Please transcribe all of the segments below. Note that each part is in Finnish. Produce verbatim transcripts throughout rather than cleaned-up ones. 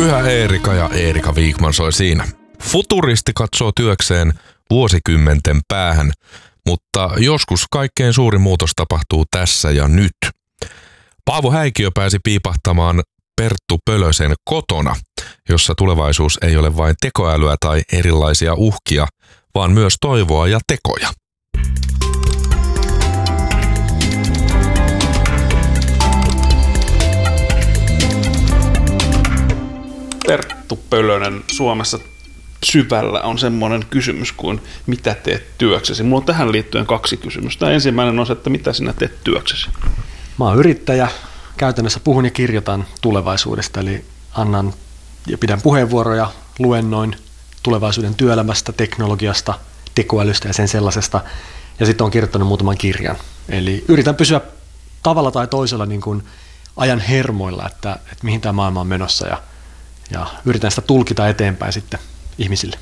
Pyhä Eerika ja Eerika Wikman soi siinä. Futuristi katsoo työkseen vuosikymmenten päähän, mutta joskus kaikkein suurin muutos tapahtuu tässä ja nyt. Paavo Häikiö pääsi piipahtamaan Perttu Pölösen Kotona, jossa tulevaisuus ei ole vain tekoälyä tai erilaisia uhkia, vaan myös toivoa ja tekoja. Perttu Pölönen, Suomessa syvällä on semmoinen kysymys kuin mitä teet työksesi. Mulla on tähän liittyen kaksi kysymystä. Ensimmäinen on se, että mitä sinä teet työksesi? Mä oon yrittäjä. Käytännössä puhun ja kirjoitan tulevaisuudesta, eli annan ja pidän puheenvuoroja, luennoin tulevaisuuden työelämästä, teknologiasta, tekoälystä ja sen sellaisesta. Ja sitten olen kirjoittanut muutaman kirjan. Eli yritän pysyä tavalla tai toisella niin kuin ajan hermoilla, että, että mihin tämä maailma on menossa ja, ja yritän sitä tulkita eteenpäin sitten ihmisille.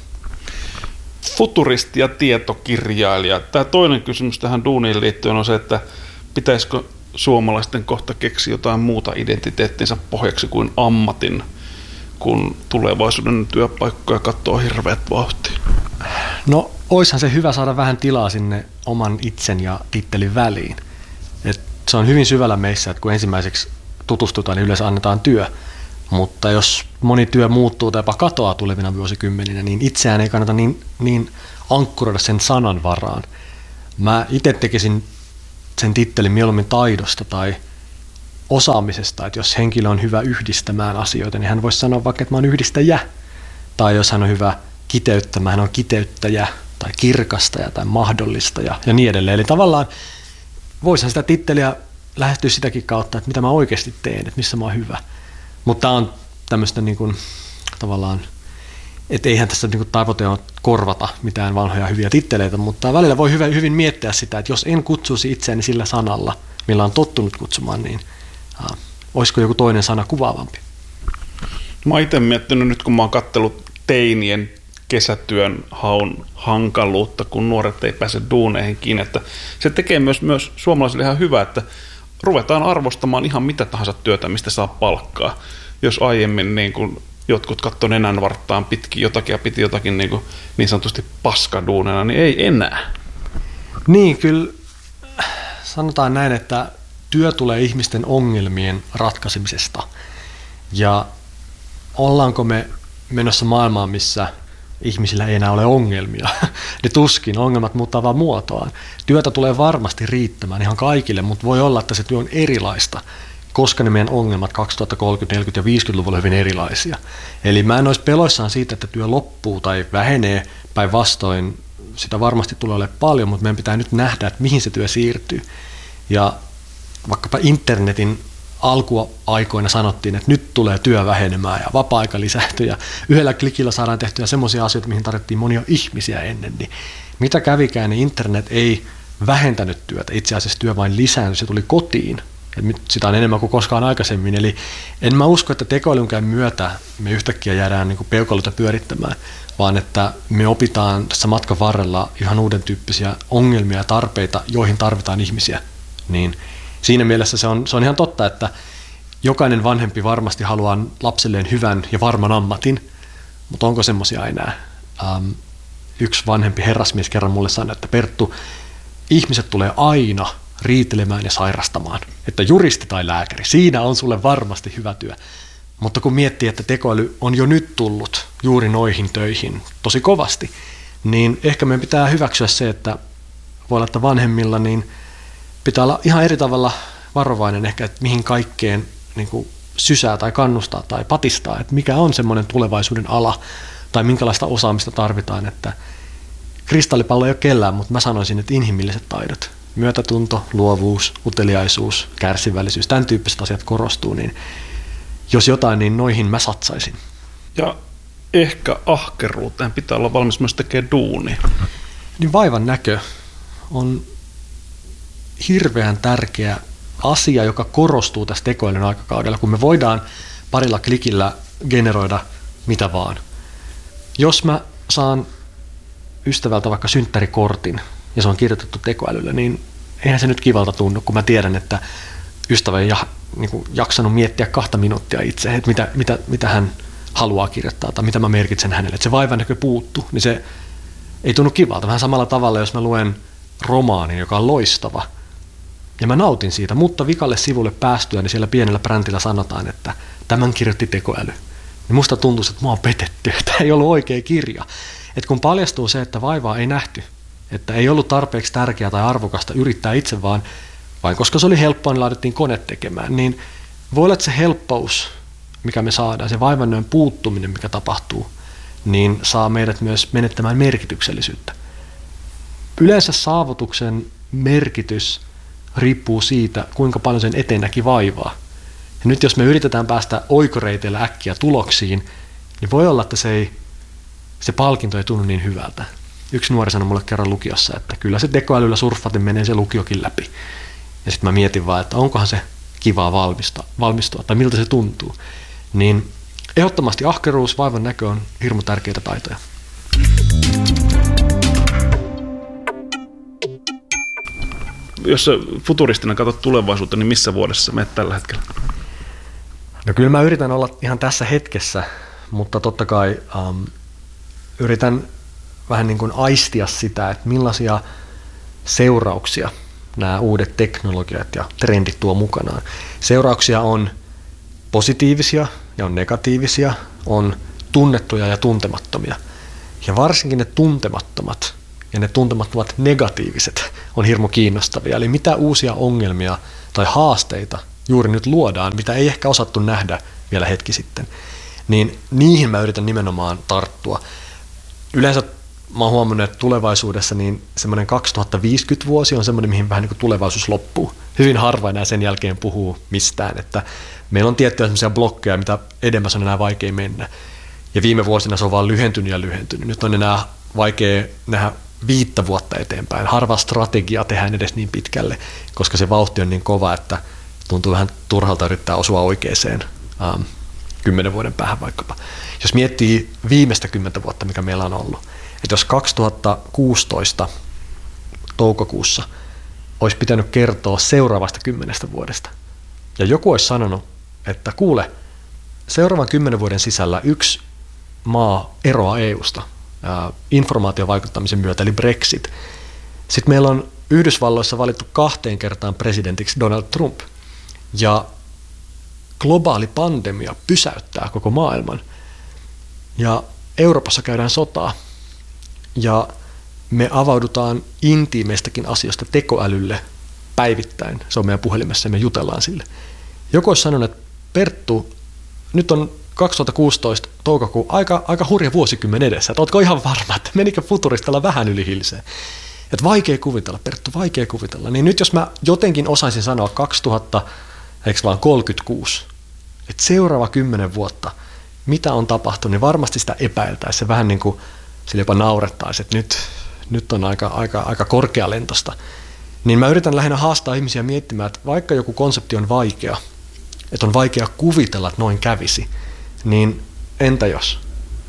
Futuristi ja tietokirjailija. Tämä toinen kysymys tähän duuniin liittyen on se, että pitäisikö suomalaisten kohta keksiä jotain muuta identiteettinsä pohjaksi kuin ammatin, kun tulevaisuuden työpaikkoja katsoo hirveät vauhtia? No, oishan se hyvä saada vähän tilaa sinne oman itsen ja tittelin väliin. Et se on hyvin syvällä meissä, että kun ensimmäiseksi tutustutaan, niin yleensä annetaan työ. Mutta jos moni työ muuttuu tai jopa katoaa tulevina vuosikymmeninä, niin itseään ei kannata niin, niin ankkuroida sen sanan varaan. Mä itse tekisin sen tittelin mieluummin taidosta tai osaamisesta, että jos henkilö on hyvä yhdistämään asioita, niin hän voisi sanoa vaikka, että mä oon yhdistäjä. Tai jos hän on hyvä kiteyttämään, hän on kiteyttäjä tai kirkastaja tai mahdollistaja ja niin edelleen. Eli tavallaan voisihan sitä titteliä lähestyä sitäkin kautta, että mitä mä oikeasti teen, että missä mä oon hyvä. Mutta tämä on tämmöistä niin kuin, tavallaan, että eihän tässä niin kuin tavoite ole korvata mitään vanhoja hyviä titteleitä, mutta välillä voi hyvin, hyvin miettiä sitä, että jos en kutsuisi itseäni sillä sanalla, millä on tottunut kutsumaan, niin äh, olisiko joku toinen sana kuvaavampi? Mä oon itse miettinyt nyt, kun mä oon katsellut teinien kesätyön haun hankaluutta, kun nuoret ei pääse duuneihin kiinni, että se tekee myös, myös suomalaisille ihan hyvä, että ruvetaan arvostamaan ihan mitä tahansa työtä, mistä saa palkkaa. Jos aiemmin niin kuin jotkut katsoi nenän varttaan pitkin jotakin ja piti jotakin niin, kuin niin sanotusti paskaduunena, niin ei enää. Niin, kyllä sanotaan näin, että työ tulee ihmisten ongelmien ratkaisemisesta. Ja ollaanko me menossa maailmaan, missä ihmisillä ei enää ole ongelmia. Ne tuskin, ongelmat muuttaa vaan muotoaan. Työtä tulee varmasti riittämään ihan kaikille, mutta voi olla, että se työ on erilaista, koska ne meidän ongelmat kaksituhattakolmekymmentä-, neljäkymmentä- ja viisikymmentäluvulla on hyvin erilaisia. Eli mä en olisi peloissaan siitä, että työ loppuu tai vähenee, päinvastoin sitä varmasti tulee olemaan paljon, mutta meidän pitää nyt nähdä, että mihin se työ siirtyy. Ja vaikkapa internetin alkuaikoina sanottiin, että nyt tulee työ vähenemään ja vapaa-aika lisääntyy ja yhdellä klikillä saadaan tehtyä semmoisia asioita, mihin tarvittiin monia ihmisiä ennen. Niin mitä kävikään, niin internet ei vähentänyt työtä. Itse asiassa työ vain lisääntyi, se tuli kotiin. Ja nyt sitä on enemmän kuin koskaan aikaisemmin. Eli en mä usko, että tekoälynkään myötä me yhtäkkiä jäädään niin kuin peukaloita pyörittämään, vaan että me opitaan tässä matkan varrella ihan uuden tyyppisiä ongelmia ja tarpeita, joihin tarvitaan ihmisiä. Niin siinä mielessä se on, se on ihan totta, että jokainen vanhempi varmasti haluaa lapselleen hyvän ja varman ammatin, mutta onko semmoisia enää? Ähm, yksi vanhempi herrasmies kerran mulle sanoi, että Perttu, ihmiset tulee aina riitelemään ja sairastamaan, että juristi tai lääkäri, siinä on sulle varmasti hyvä työ. Mutta kun miettii, että tekoäly on jo nyt tullut juuri noihin töihin tosi kovasti, niin ehkä meidän pitää hyväksyä se, että voi olla, että vanhemmilla niin pitää olla ihan eri tavalla varovainen ehkä, että mihin kaikkeen niin kuin sysää tai kannustaa tai patistaa, että mikä on semmoinen tulevaisuuden ala tai minkälaista osaamista tarvitaan, että kristallipallo ei ole kellään, mutta mä sanoisin, että inhimilliset taidot, myötätunto, luovuus, uteliaisuus, kärsivällisyys, tämän tyyppiset asiat korostuu, niin jos jotain, niin noihin mä satsaisin. Ja ehkä ahkeruuteen pitää olla valmis myös tekemään duunia. Niin vaivan näkö on hirveän tärkeä asia, joka korostuu tässä tekoälyn aikakaudella, kun me voidaan parilla klikillä generoida mitä vaan. Jos mä saan ystävältä vaikka synttärikortin ja se on kirjoitettu tekoälyllä, niin eihän se nyt kivalta tunnu, kun mä tiedän, että ystävä ei ja, niin kuin, jaksanut miettiä kahta minuuttia itse, että mitä, mitä, mitä hän haluaa kirjoittaa tai mitä mä merkitsen hänelle. Että se vaivannäkö puuttuu, niin se ei tunnu kivalta. Vähän samalla tavalla, jos mä luen romaanin, joka on loistava, ja mä nautin siitä, mutta vikalle sivulle päästyä, niin siellä pienellä brändillä sanotaan, että tämän kirjoitti tekoäly. Niin musta tuntuu, että mua on petetty, että ei ollut oikea kirja. Et kun paljastuu se, että vaivaa ei nähty, että ei ollut tarpeeksi tärkeää tai arvokasta yrittää itse vaan, vain koska se oli helppoa, niin laitettiin kone tekemään, niin voi olla, että se helppous, mikä me saadaan, se vaivannäön puuttuminen, mikä tapahtuu, niin saa meidät myös menettämään merkityksellisyyttä. Yleensä saavutuksen merkitys riippuu siitä, kuinka paljon sen eteen näki vaivaa. Ja nyt jos me yritetään päästä oikoreiteillä äkkiä tuloksiin, niin voi olla, että se, ei, se palkinto ei tunnu niin hyvältä. Yksi nuori sanoi mulle kerran lukiossa, että kyllä se tekoälyllä surffaten menee se lukiokin läpi. Ja sitten mä mietin vaan, että onkohan se kivaa valmistua, valmistua tai miltä se tuntuu. Niin ehdottomasti ahkeruus, vaivan näkö on hirmu tärkeitä taitoja. Jos sä futuristina katsot tulevaisuutta, niin missä vuodessa menet tällä hetkellä? No kyllä mä yritän olla ihan tässä hetkessä, mutta totta kai um, yritän vähän niin kuin aistia sitä, että millaisia seurauksia nämä uudet teknologiat ja trendit tuo mukanaan. Seurauksia on positiivisia ja on negatiivisia, on tunnettuja ja tuntemattomia. Ja varsinkin ne tuntemattomat ja ne tuntemattomat negatiiviset on hirmu kiinnostavia. Eli mitä uusia ongelmia tai haasteita juuri nyt luodaan, mitä ei ehkä osattu nähdä vielä hetki sitten, niin niihin mä yritän nimenomaan tarttua. Yleensä mä oon huomannut, että tulevaisuudessa niin semmoinen kaksituhattaviisikymmentä vuosi on semmoinen, mihin vähän niin kuin tulevaisuus loppuu. Hyvin harva enää sen jälkeen puhuu mistään, että meillä on tiettyjä semmoisia blokkeja, mitä edemmäs on enää vaikea mennä. Ja viime vuosina se on vaan lyhentynyt ja lyhentynyt. Nyt on enää vaikea nähdä viittä vuotta eteenpäin. Harva strategia tehdään edes niin pitkälle, koska se vauhti on niin kova, että tuntuu vähän turhalta yrittää osua oikeeseen um, kymmenen vuoden päähän vaikkapa. Jos miettii viimeistä kymmentä vuotta, mikä meillä on ollut, että jos kaksituhattakuusitoista toukokuussa olisi pitänyt kertoa seuraavasta kymmenestä vuodesta, ja joku olisi sanonut, että kuule, seuraavan kymmenen vuoden sisällä yksi maa eroaa E U:sta informaatiovaikuttamisen myötä, eli Brexit. Sitten meillä on Yhdysvalloissa valittu kahteen kertaan presidentiksi Donald Trump, ja globaali pandemia pysäyttää koko maailman, ja Euroopassa käydään sotaa, ja me avaudutaan intiimeistäkin asioista tekoälylle päivittäin. Se on meidän puhelimessa ja me jutellaan sille. Joku olisi sanonut, että Perttu, nyt on kaksituhattakuusitoista toukokuun aika, aika hurja vuosikymmen edessä. Että ootko ihan varma, että menikö futuristella vähän yli hilseen? Että vaikea kuvitella, Perttu, vaikea kuvitella. Niin nyt jos mä jotenkin osaisin sanoa kaksituhatta, eikö vaan kolmekymmentäkuusi, että seuraava kymmenen vuotta, mitä on tapahtunut, niin varmasti sitä epäiltäisiin. Se vähän niin kuin sille jopa naurettaisiin, että nyt, nyt on aika, aika, aika korkealentosta. Niin mä yritän lähinnä haastaa ihmisiä miettimään, että vaikka joku konsepti on vaikea, että on vaikea kuvitella, että noin kävisi, niin entä jos?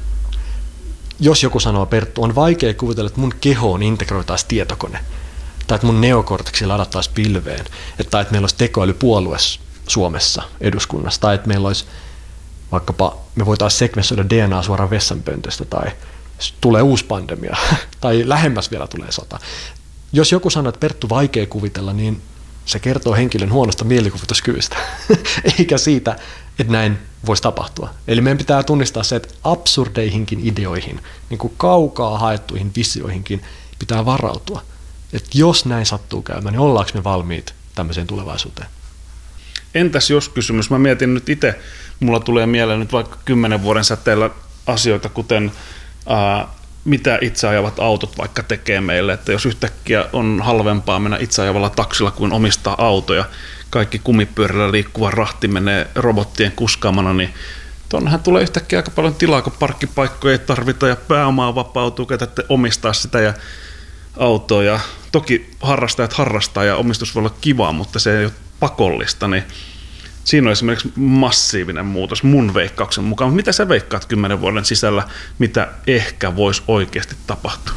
Jos joku sanoo, Perttu, on vaikea kuvitella, että mun kehoon integroitaisiin tietokone, tai että mun neokorteksi ladattaisiin pilveen, että, että meillä olisi tekoälypuolue Suomessa eduskunnassa, tai että meillä olisi vaikkapa, me voitaisiin sekvensoida D N A suoraan vessanpöntöstä, tai tulee uusi pandemia, tai lähemmäs vielä tulee sota. Jos joku sanoo, että Perttu, vaikea kuvitella, niin se kertoo henkilön huonosta mielikuvituskyvystä, eikä siitä, että näin voisi tapahtua. Eli meidän pitää tunnistaa se, että absurdeihinkin ideoihin, niin kuin kaukaa haettuihin visioihinkin pitää varautua. Että jos näin sattuu käymään, niin ollaanko me valmiit tämmöiseen tulevaisuuteen? Entäs jos kysymys? Mä mietin nyt itse, mulla tulee mieleen nyt vaikka kymmenen vuoden säteellä asioita, kuten ää, mitä itseajavat autot vaikka tekee meille, että jos yhtäkkiä on halvempaa mennä itseajavalla taksilla kuin omistaa autoja, kaikki kumipyörällä liikkuva rahti menee robottien kuskaamana, niin tuonnehan tulee yhtäkkiä aika paljon tilaa, kun parkkipaikkoja ei tarvita ja pääomaa vapautuu, ketä omistaa sitä ja autoa. Ja toki harrastajat harrastaa ja omistus voi olla kivaa, mutta se ei ole pakollista, niin siinä on esimerkiksi massiivinen muutos mun veikkauksen mukaan. Mitä sä veikkaat kymmenen vuoden sisällä, mitä ehkä voisi oikeasti tapahtua?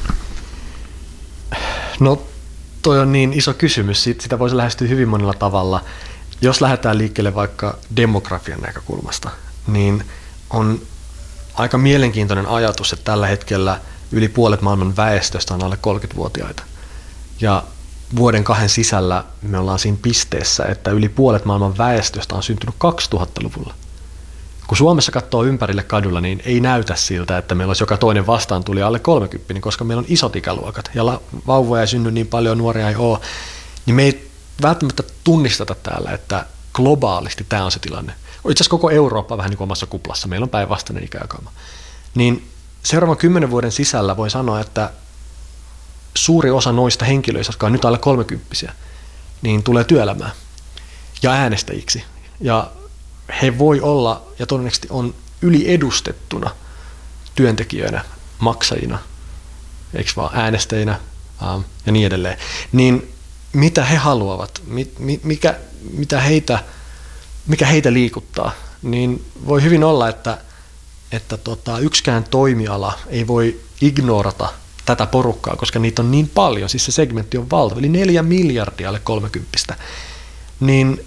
No toi on niin iso kysymys, sitä voisi lähestyä hyvin monella tavalla. Jos lähdetään liikkeelle vaikka demografian näkökulmasta, niin on aika mielenkiintoinen ajatus, että tällä hetkellä yli puolet maailman väestöstä on alle kolmekymmentävuotiaita. Ja vuoden kahden sisällä me ollaan siinä pisteessä, että yli puolet maailman väestöstä on syntynyt kaksituhattaluvulla. Kun Suomessa katsoo ympärille kadulla, niin ei näytä siltä, että meillä olisi joka toinen vastaan tuli alle kolmekymmentä, koska meillä on isot ikäluokat ja vauvoja ei synny niin paljon, nuoria ei ole. Niin me ei välttämättä tunnisteta täällä, että globaalisti tämä on se tilanne. Itse asiassa koko Eurooppa vähän niin kuin omassa kuplassa, meillä on päinvastainen ikäjakauma. Niin seuraavan kymmenen vuoden sisällä voi sanoa, että suuri osa noista henkilöistä, jotka on nyt alle kolmekymppisiä, niin tulee työelämään ja äänestäjiksi. Ja he voi olla ja todennäköisesti on yliedustettuna työntekijöinä, maksajina, eikö vaan äänestäjinä ähm, ja niin edelleen. Niin mitä he haluavat, mikä, mitä heitä, mikä heitä liikuttaa, niin voi hyvin olla, että, että tota, yksikään toimiala ei voi ignorata tätä porukkaa, koska niitä on niin paljon, siis se segmentti on valtava, eli neljä miljardia alle kolmekymppistä, niin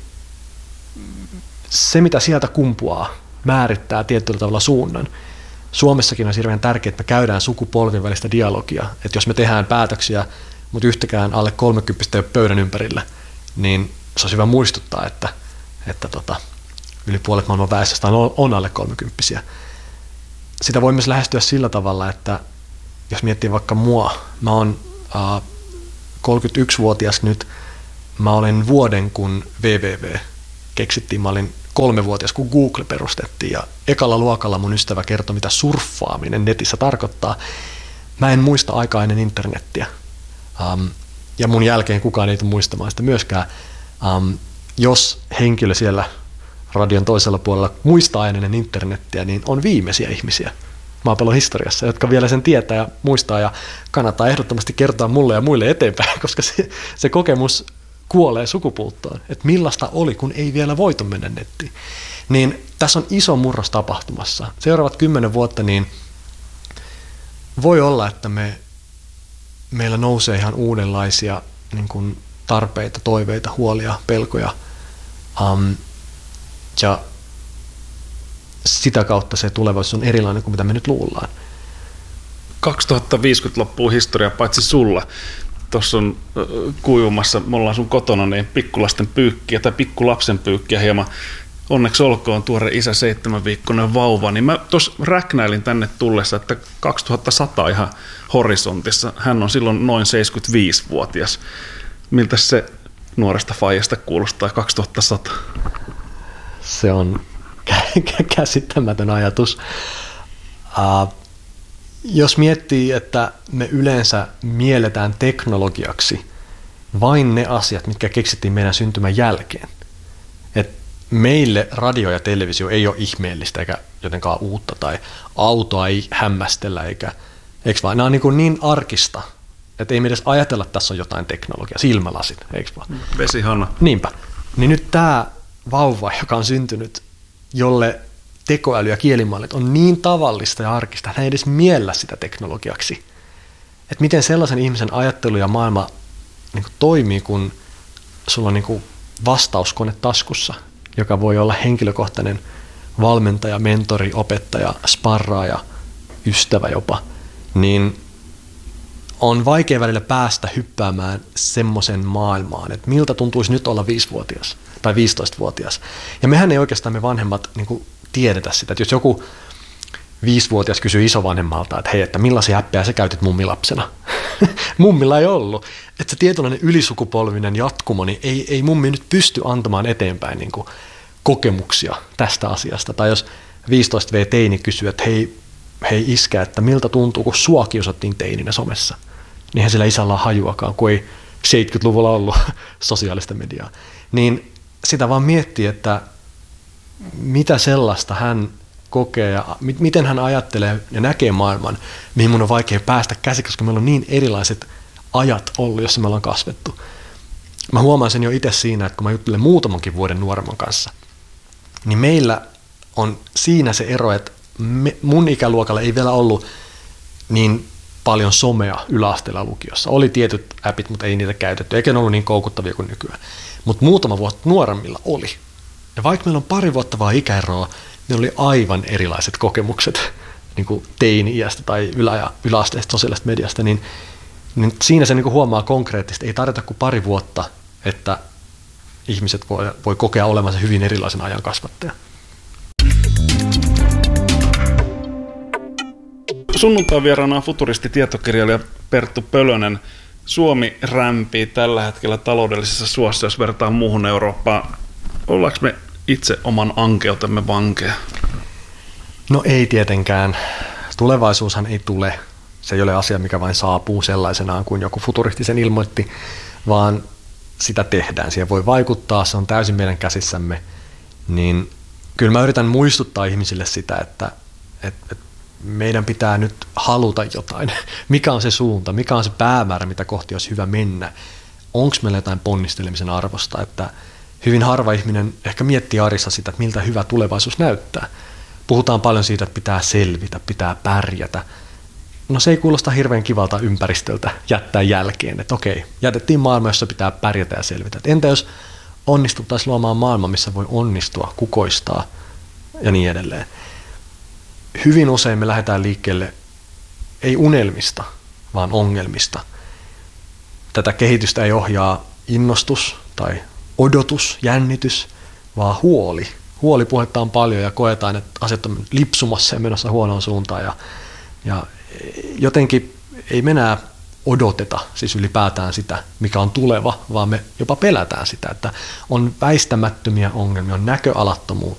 se, mitä sieltä kumpuaa, määrittää tietyllä tavalla suunnan. Suomessakin on hirveän tärkeää, että me käydään sukupolvien välistä dialogia, että jos me tehdään päätöksiä, mutta yhtäkään alle kolmekymppistä ei ole pöydän ympärillä, niin se olisi hyvä muistuttaa, että, että tota, yli puolet maailman väestöstä on, on alle kolmekymppisiä. Sitä voi myös lähestyä sillä tavalla, että jos miettii vaikka mua, mä oon äh, kolmekymmentäyksivuotias nyt, mä olen vuoden kun www keksittiin, mä olin kolmevuotias kun Google perustettiin ja ekalla luokalla mun ystävä kertoi, mitä surffaaminen netissä tarkoittaa. Mä en muista aikaa ennen internettiä um, ja mun jälkeen kukaan ei tule muistamaan sitä myöskään. Um, jos henkilö siellä radion toisella puolella muistaa ennen internettiä, niin on viimeisiä ihmisiä maapallon historiassa, jotka vielä sen tietää ja muistaa ja kannattaa ehdottomasti kertoa mulle ja muille eteenpäin, koska se, se kokemus kuolee sukupuuttoon, että millaista oli, kun ei vielä voitu mennä nettiin. Niin tässä on iso murros tapahtumassa. Seuraavat kymmenen vuotta, niin voi olla, että me, meillä nousee ihan uudenlaisia niin kuin tarpeita, toiveita, huolia, pelkoja. Um, ja sitä kautta se tulevaisuus on erilainen kuin mitä me nyt luullaan. kaksituhattaviisikymmentä loppuu historia paitsi sulla. Tuossa on kuivumassa, me ollaan sun kotona, niin pikkulasten pyykkiä tai pikkulapsen pyykkiä hieman. Onneksi olkoon tuore isä seitsemänviikkoinen vauva. Niin mä tuossa räknäilin tänne tullessa, että kaksituhattasata ihan horisontissa. Hän on silloin noin seitsemänkymmentäviisivuotias. Miltä se nuoresta faijasta kuulostaa kaksituhattasata? Se on käsittämätön ajatus. Uh, Jos miettii, että me yleensä mielletään teknologiaksi vain ne asiat, mitkä keksittiin meidän syntymän jälkeen. Et meille radio ja televisio ei ole ihmeellistä eikä jotenkaan uutta tai autoa ei hämmästellä eikä, eikö vaan? Nämä on niin, kuin niin arkista, että ei me edes ajatella, että tässä on jotain teknologiaa, silmälasit, eikö vaan? Vesihana. Niinpä. Niin nyt tämä vauva, joka on syntynyt, jolle tekoäly ja kielimallit on niin tavallista ja arkista, että hän ei edes miellä sitä teknologiaksi. Että miten sellaisen ihmisen ajattelu ja maailma niin kuin toimii, kun sulla on niin kuin vastauskone taskussa, joka voi olla henkilökohtainen valmentaja, mentori, opettaja, sparraaja, ystävä jopa, niin on vaikea välillä päästä hyppäämään semmoisen maailmaan, että miltä tuntuisi nyt olla viisivuotias tai viisitoistavuotias. Ja mehän ei oikeastaan me vanhemmat niin kuin tiedetä sitä, että jos joku viisivuotias kysyy isovanhemmalta, että hei, että millaisia appeja sä käytit mummilapsena? Mummilla ei ollut. Että se tietynlainen ylisukupolvinen jatkumo, niin ei, ei mummi nyt pysty antamaan eteenpäin niin kuin kokemuksia tästä asiasta. Tai jos viisitoista vuotias teini kysyy, että hei, hei iskä, että miltä tuntuu, kun sua kiusattiin teininä somessa, niin eihän sillä isällä ole hajuakaan, kun ei seitsemänkymmentäluvulla ollut sosiaalista mediaa. Niin sitä vaan miettii, että mitä sellaista hän kokee ja miten hän ajattelee ja näkee maailman, mihin mun on vaikea päästä käsi, koska meillä on niin erilaiset ajat ollut, jossa me ollaan kasvettu. Mä huomaan sen jo itse siinä, että kun mä juttelen muutamankin vuoden nuoremman kanssa, niin meillä on siinä se ero, että me, mun ikäluokalla ei vielä ollut niin paljon somea yläasteella lukiossa. Oli tietyt appit, mutta ei niitä käytetty, eikä ne ollut niin koukuttavia kuin nykyään. Mutta muutama vuotta nuoremmilla oli. Ja vaikka meillä on pari vuotta vaan ikäeroa, ne oli aivan erilaiset kokemukset niin kuin teini-iästä tai ylä- ja yläasteista sosiaalisesta mediasta, niin, niin siinä se niin kuin huomaa konkreettisesti, ei tarvita kuin pari vuotta, että ihmiset voi, voi kokea olevansa hyvin erilaisen ajan kasvattaja. Sunnuntain vieraana on futuristi-tietokirjailija Perttu Pölönen. Suomi rämpii tällä hetkellä taloudellisessa suossa, jos vertaa muuhun Eurooppaan. Ollaanko me itse oman ankeutemme vankeja? No ei tietenkään. Tulevaisuushan ei tule. Se ei ole asia, mikä vain saapuu sellaisenaan kuin joku futuristi sen ilmoitti, vaan sitä tehdään. Siihen voi vaikuttaa, se on täysin meidän käsissämme. Niin kyllä mä yritän muistuttaa ihmisille sitä, että, että meidän pitää nyt haluta jotain. Mikä on se suunta, mikä on se päämäärä, mitä kohti olisi hyvä mennä. Onko meillä jotain ponnistelemisen arvosta, että hyvin harva ihminen ehkä miettii arjessa sitä, että miltä hyvä tulevaisuus näyttää. Puhutaan paljon siitä, että pitää selvitä, pitää pärjätä. No se ei kuulosta hirveän kivalta ympäristöltä jättää jälkeen, että okei, jätettiin maailma, jossa pitää pärjätä ja selvitä. Et entä jos onnistuttaisiin luomaan maailma, missä voi onnistua, kukoistaa ja niin edelleen. Hyvin usein me lähdetään liikkeelle ei unelmista, vaan ongelmista. Tätä kehitystä ei ohjaa innostus tai odotus, jännitys, vaan huoli. Huoli puhetaan paljon ja koetaan, että asiat on lipsumassa ja menossa huonoon suuntaan. Ja, ja jotenkin ei me enää odoteta siis ylipäätään sitä, mikä on tuleva, vaan me jopa pelätään sitä, että on väistämättömiä ongelmia, on näköalattomuutta.